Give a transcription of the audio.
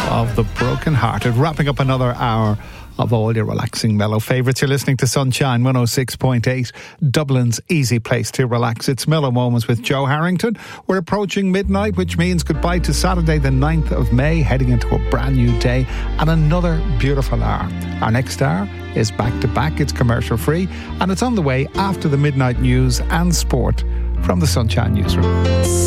of The Broken Hearted, wrapping up another hour of all your relaxing mellow favourites. You're listening to Sunshine 106.8, Dublin's easy place to relax. It's Mellow Moments with Joe Harrington. We're approaching midnight, which means goodbye to Saturday the 9th of May, heading into a brand new day and another beautiful hour. Our next hour is back to back. It's commercial free and it's on the way after the midnight news and sport from the Sunshine Newsroom.